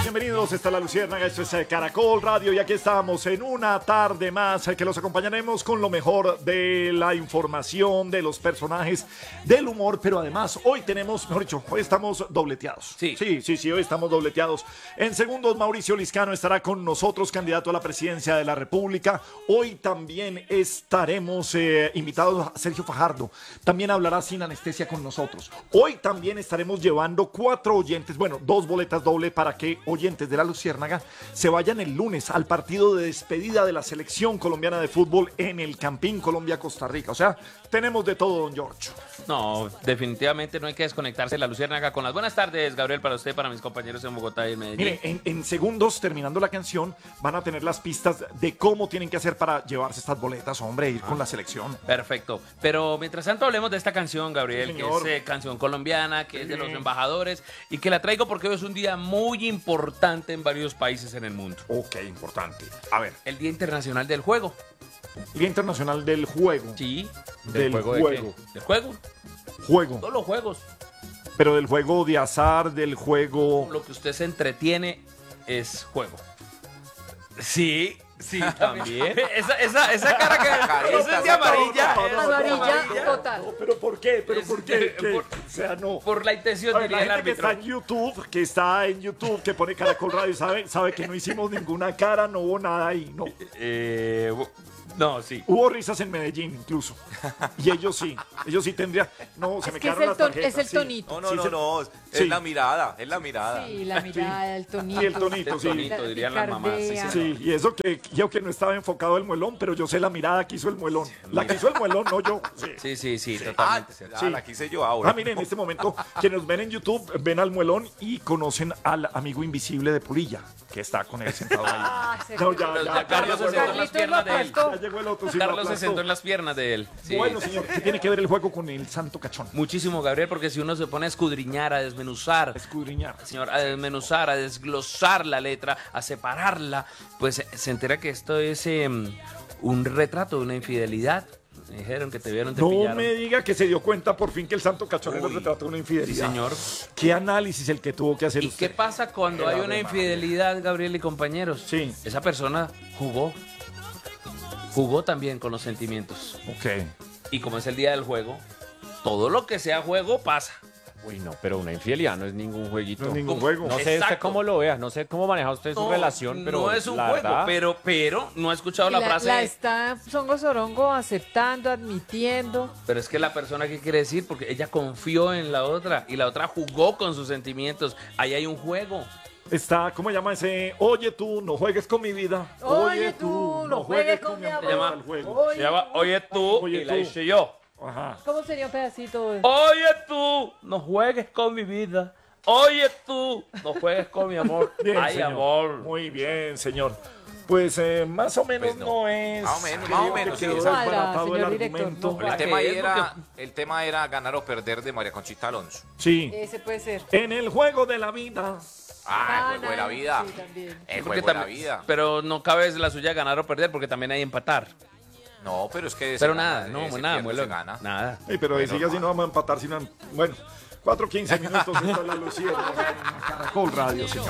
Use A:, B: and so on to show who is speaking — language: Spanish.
A: bienvenidos. Esta es La Luciérnaga, esto es Caracol Radio y aquí estamos en una tarde más que los acompañaremos con lo mejor de la información, de los personajes, del humor, pero además hoy tenemos, mejor dicho, hoy estamos dobleteados. Sí, hoy estamos dobleteados. En segundos, Mauricio Liscano estará con nosotros, candidato a la presidencia de la República. Hoy también estaremos invitados a Sergio Fajardo. También hablará sin anestesia con nosotros. Hoy también estaremos llevando 4 oyentes, bueno, 2 boletas doble para que oyentes de La Luciérnaga se vayan el lunes al partido de despedida de la selección colombiana de fútbol en el Campín Colombia-Costa Rica. O sea, tenemos de todo, don George.
B: No, definitivamente no hay que desconectarse de La Luciérnaga con las buenas tardes, Gabriel, para usted, para mis compañeros en Bogotá y en Medellín.
A: Mire, en segundos, terminando la canción, van a tener las pistas de cómo tienen que hacer para llevarse estas boletas, hombre, ir con la selección.
B: Perfecto. Pero mientras tanto hablemos de esta canción, Gabriel,
A: Sí,
B: que es canción colombiana, que es de los embajadores, y que la traigo porque hoy es un día muy importante en varios países en el mundo.
A: Ok, importante. A ver.
B: El Día Internacional del Juego.
A: Día Internacional del Juego.
B: Sí.
A: Del juego.
B: ¿Del juego?
A: Juego.
B: Todos los juegos.
A: Pero del juego de azar, del juego...
B: Lo que usted se entretiene es juego. Sí. Sí, también. esa cara que esa es de amarilla.
C: Amarilla total.
A: No, pero ¿por qué? ¿Por qué? O sea, no.
B: Por la intención,
A: A ver,
B: diría
A: la
B: el
A: gente
B: árbitro.
A: que está en YouTube, que pone Caracol Radio, sabe que no hicimos ninguna cara, no hubo nada ahí, no.
B: No, sí.
A: Hubo risas en Medellín incluso. Y ellos sí tendrían. No, se me quedaron las tarjetas.
C: Es el
A: sí.
C: tonito.
D: No,
A: Sí.
D: es la mirada.
C: Sí, la mirada, el tonito.
A: Sí, el tonito, sí.
B: Tonito, dirían las mamás.
A: Sí, y eso que yo que no estaba enfocado el muelón, pero yo sé la mirada que hizo el muelón. La que hizo el muelón, no yo.
B: Sí, totalmente.
A: Sí.
D: La quise yo ahora.
A: Miren, en este momento, quienes nos ven en YouTube, ven al muelón y conocen al amigo invisible de Pulilla, que está con él sentado ahí. No, ya,
B: Carlos se sentó en las piernas de él.
A: ya llegó el otro. Sí, lo
B: Carlos se
A: aplastó.
B: sentó en las piernas de él. Sí.
A: Bueno, señor, ¿qué tiene que ver el juego con el santo cachón?
B: Muchísimo, Gabriel, porque si uno se pone a escudriñar, a desmenuzar,
A: Escudriñar.
B: señor, a desmenuzar, a desglosar la letra, a separarla, pues se entera que esto es un retrato de una infidelidad. Me dijeron que te vieron, te
A: No
B: pillaron.
A: me diga que se dio cuenta por fin que el santo cachón era el retrato de una infidelidad.
B: Sí, señor.
A: ¿Qué análisis el que tuvo que hacer
B: ¿Y
A: usted?
B: qué pasa cuando hay una infidelidad, Gabriel y compañeros?
A: Sí.
B: Esa persona jugó también con los sentimientos.
A: Ok.
B: Y como es el día del juego, todo lo que sea juego pasa.
E: Uy, no, pero una infidelidad no es ningún jueguito.
A: No es ningún
B: ¿Cómo?
A: juego.
E: No sé usted
B: Exacto.
E: cómo lo vea, no sé cómo maneja usted su relación, pero
B: no es un
E: la
B: juego,
E: verdad,
B: pero no ha escuchado la frase.
C: La está Songo Sorongo aceptando, admitiendo.
B: Pero es que la persona, ¿qué quiere decir? Porque ella confió en la otra y la otra jugó con sus sentimientos. Ahí hay un juego.
A: Está, ¿cómo se llama ese? Oye tú, no juegues con mi vida.
C: Oye, tú, no juegues con mi amor.
B: Se llama-
A: El juego.
C: Oye,
B: Se llama Oye tú
A: Oye
B: y la
A: tú.
B: hice yo.
A: Ajá.
C: ¿Cómo sería un pedacito?
B: Oye tú, no juegues con mi vida. Oye tú, no juegues con mi amor.
A: Bien,
B: Ay,
A: señor.
B: amor.
A: Muy bien, señor. Pues más o menos
D: Pues no.
A: no es.
D: Más o menos,
A: creo
D: más o
A: que
D: menos,
A: quedó
D: sí,
C: exacto.
A: desbaratado el
C: Señor director,
A: argumento.
C: no.
D: El
B: ¿Para
D: tema,
B: qué?
D: el tema era ganar o perder de María Conchita Alonso.
A: Sí.
C: Ese puede ser.
A: En el juego de la vida.
D: El juego de la vida.
C: Sí, también.
D: El
B: Porque
D: juego de la
B: también-
D: vida.
B: Pero no cabe la suya ganar o perder porque también hay empatar.
D: No, pero es que...
B: Pero
D: se
B: nada,
D: gana,
B: no,
D: se
B: nada,
D: pierde,
B: muelo.
D: se gana.
B: Nada.
A: Ey, pero
D: Bueno,
A: sigue así, no vamos a empatar. Sino, bueno, 4:15 minutos. Esto es La Luciérnaga en Caracol Radio, señor.